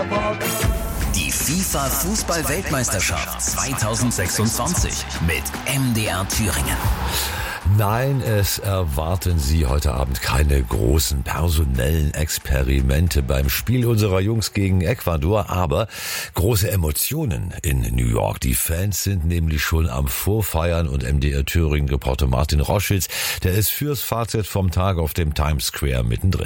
Die FIFA-Fußball-Weltmeisterschaft 2026 mit MDR Thüringen. Nein, es erwarten Sie heute Abend keine großen personellen Experimente beim Spiel unserer Jungs gegen Ecuador, aber große Emotionen in New York. Die Fans sind nämlich schon am Vorfeiern und MDR Thüringen-Reporter Martin Roschitz, der ist fürs Fazit vom Tag auf dem Times Square mittendrin.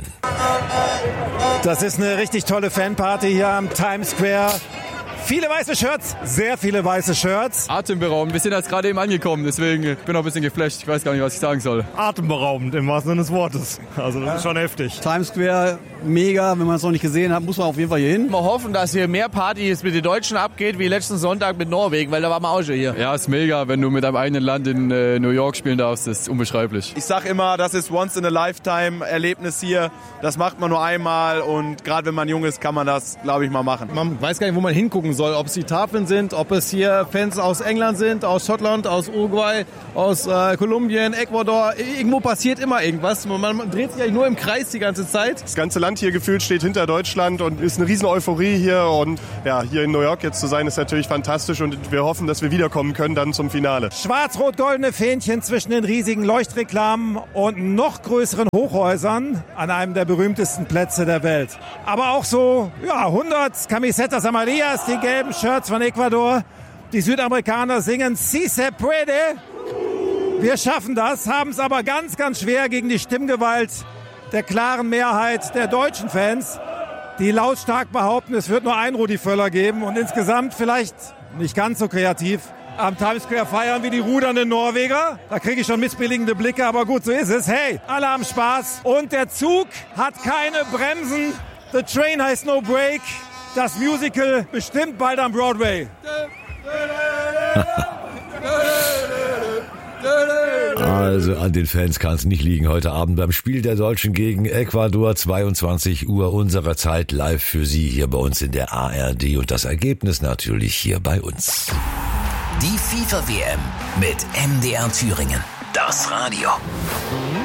Das ist eine richtig tolle Fanparty hier am Times Square. Viele weiße Shirts, sehr viele weiße Shirts. Atemberaubend, wir sind jetzt gerade eben angekommen, deswegen bin ich noch ein bisschen geflasht. Ich weiß gar nicht, was ich sagen soll. Atemberaubend im wahrsten Sinne des Wortes. Also das ist schon heftig. Times Square, mega. Wenn man es noch nicht gesehen hat, muss man auf jeden Fall hier hin. Wir hoffen, dass hier mehr Partys mit den Deutschen abgeht, wie letzten Sonntag mit Norwegen, weil da waren wir auch schon hier. Ja, ist mega, wenn du mit deinem eigenen Land in New York spielen darfst, das ist unbeschreiblich. Ich sag immer, das ist once in a lifetime Erlebnis hier. Das macht man nur einmal und gerade wenn man jung ist, kann man das, glaube ich, mal machen. Man weiß gar nicht, wo man hingucken soll, ob es die Tafeln sind, ob es hier Fans aus England sind, aus Schottland, aus Uruguay, aus Kolumbien, Ecuador. Irgendwo passiert immer irgendwas. Man dreht sich eigentlich nur im Kreis die ganze Zeit. Das ganze Land hier gefühlt steht hinter Deutschland und ist eine riesen Euphorie hier. Und ja, hier in New York jetzt zu sein, ist natürlich fantastisch und wir hoffen, dass wir wiederkommen können dann zum Finale. Schwarz-rot-goldene Fähnchen zwischen den riesigen Leuchtreklamen und noch größeren Hochhäusern an einem der berühmtesten Plätze der Welt. Aber auch so 100 Camisetas Amarillas, die gelben Shirts von Ecuador. Die Südamerikaner singen "Si se puede". Wir schaffen das, haben es aber ganz, ganz schwer gegen die Stimmgewalt der klaren Mehrheit der deutschen Fans, die lautstark behaupten, es wird nur einen Rudi Völler geben und insgesamt vielleicht nicht ganz so kreativ. Am Times Square feiern wie die rudernden Norweger. Da kriege ich schon missbilligende Blicke, aber gut, so ist es. Hey, alle haben Spaß und der Zug hat keine Bremsen. The Train heißt No Break. Das Musical bestimmt bald am Broadway. Also an den Fans kann es nicht liegen heute Abend beim Spiel der Deutschen gegen Ecuador, 22 Uhr unserer Zeit, live für Sie hier bei uns in der ARD und das Ergebnis natürlich hier bei uns. Die FIFA-WM mit MDR Thüringen. Das Radio.